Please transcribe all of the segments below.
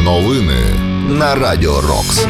Новини на Радіо Рокс.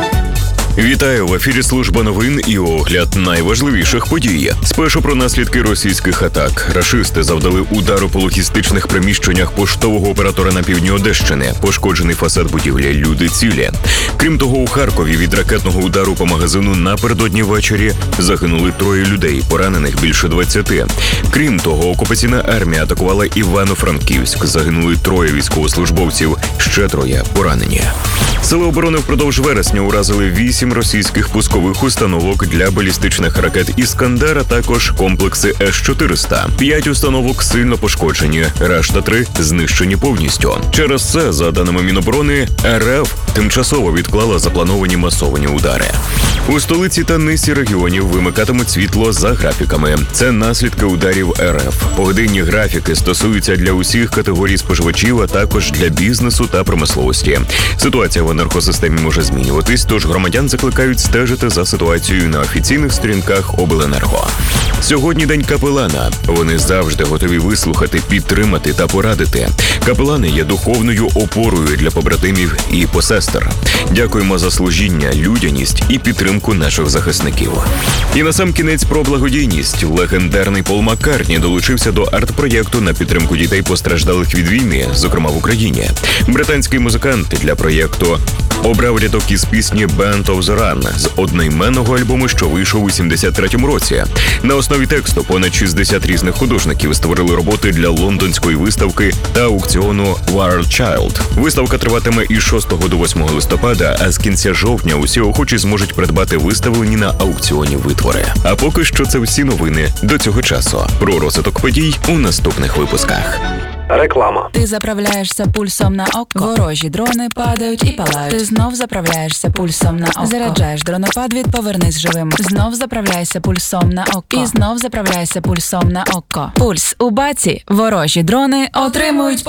Вітаю, в ефірі служба новин і огляд найважливіших подій. Спершу про наслідки російських атак. Рашисти завдали удару по логістичних приміщеннях поштового оператора на півдні Одещини. Пошкоджений фасад будівлі, люди цілі. Крім того, у Харкові від ракетного удару по магазину напередодні ввечері загинули 3 людей, поранених більше 20. Крім того, окупаційна армія атакувала Івано-Франківськ. Загинули 3 військовослужбовців, ще 3 поранені. Сили оборони впродовж вересня уразили 8 російських пускових установок для балістичних ракет «Іскандер», а також комплекси С-400. 5 установок сильно пошкоджені, решта 3 знищені повністю. Через це, за даними Міноборони, РФ тимчасово відклала заплановані масовані удари. У столиці та низці регіонів вимикатимуть світло за графіками. Це наслідки ударів РФ. Погодинні графіки стосуються для усіх категорій споживачів, а також для бізнесу та промисловості. Ситуація в енергосистемі може змінюватись, тож громадян закликають стежити за ситуацією на офіційних сторінках обленерго. Сьогодні День капелана. Вони завжди готові вислухати, підтримати та порадити. Капелани є духовною опорою для побратимів і посестер. Дякуємо за служіння, людяність і підтримку наших захисників. І насамкінець про благодійність. Легендарний Пол Маккартні долучився до арт-проєкту на підтримку дітей, постраждалих від війни, зокрема в Україні. Британський музикант для проєкту обрав рядок із пісні «Band of the Run» з одноіменного альбому, що вийшов у 73-му році. На основі тексту понад 60 різних художників створили роботи для лондонської виставки та аукціону Wild Child. Виставка триватиме із 6 до 8 листопада, а з кінця жовтня усі охочі зможуть придбати виставлені на аукціоні витвори. А поки що це всі новини до цього часу. Про розвиток подій у наступних випусках. Реклама. Ти заправляєшся пульсом на око. Ворожі дрони падають і палають. Ти знов заправляєшся пульсом на око. Заряджаєш дронопад від «Повернись живим». Знов заправляйся пульсом на око. І знов заправляйся пульсом на око. Пульс у баці. Ворожі дрони отримують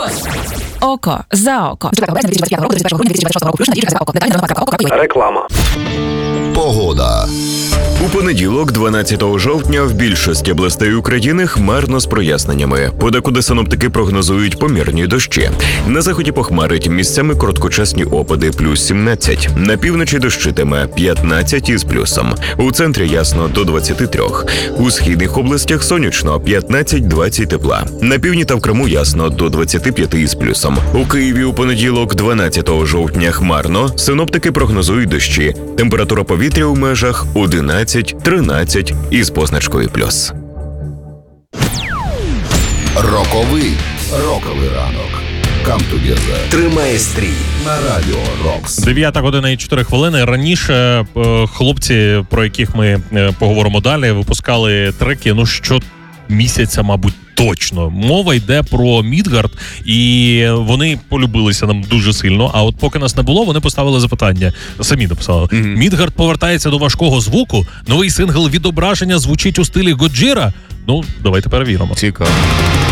око за око. Реклама. Погода. У понеділок, 12 жовтня, в більшості областей України хмарно з проясненнями. Подекуди синоптики прогнозують помірні дощі. На заході похмарить, місцями короткочасні опади, плюс 17. На півночі дощитиме, 15 із плюсом. У центрі ясно, до 23. У східних областях сонячно, 15-20 тепла. На півдні та в Криму ясно, до 25 із плюсом. У Києві у понеділок, 12 жовтня, хмарно. Синоптики прогнозують дощі. Температура повітря у межах 11-13 із позначкою плюс. Роковий ранок. Come together. Тримає стрій. На Радіо Рокс. 9 година і 4 хвилини. Раніше хлопці, про яких ми поговоримо далі, випускали треки, щомісяця, мабуть, точно. Мова йде про Мідгард, і вони полюбилися нам дуже сильно, а от поки нас не було, вони поставили запитання. Самі написали. Мідгард повертається до важкого звуку, новий сингл «Відображення» звучить у стилі Годжіра. Давайте перевіримо. Цікаво.